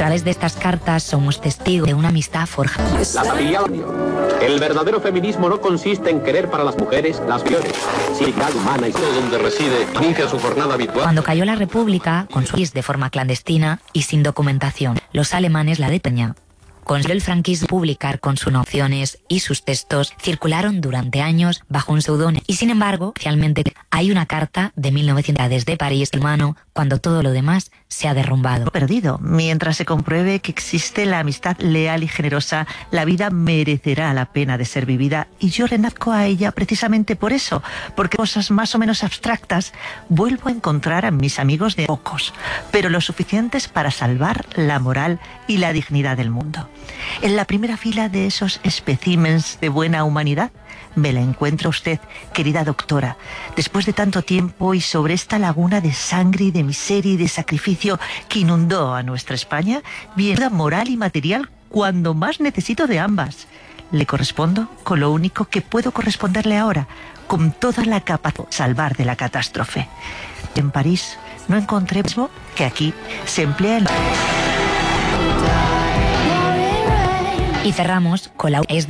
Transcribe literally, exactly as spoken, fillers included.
través de estas cartas somos testigos de una amistad forjada. La familia. El verdadero feminismo no consiste en querer para las mujeres las peores, sindical, humana y todo donde reside, finge su jornada habitual. Cuando cayó la República, con su país de forma clandestina y sin documentación, los alemanes la detenían. Consiguió el franquismo publicar con sus nociones y sus textos circularon durante años bajo un seudónimo. Y sin embargo, oficialmente hay una carta de mil novecientos desde París, hermano, cuando todo lo demás se ha derrumbado. Perdido. Mientras se compruebe que existe la amistad leal y generosa, la vida merecerá la pena de ser vivida. Y yo renazco a ella precisamente por eso, porque cosas más o menos abstractas vuelvo a encontrar a mis amigos de pocos, pero lo suficientes para salvar la moral y la dignidad del mundo. En la primera fila de esos especímenes de buena humanidad me la encuentra usted, querida doctora, después de tanto tiempo y sobre esta laguna de sangre y de miseria y de sacrificio que inundó a nuestra España, bien moral y material cuando más necesito de ambas. Le correspondo con lo único que puedo corresponderle ahora, con toda la capacidad de salvar de la catástrofe. En París no encontré mismo que aquí se emplea el... Y cerramos con la...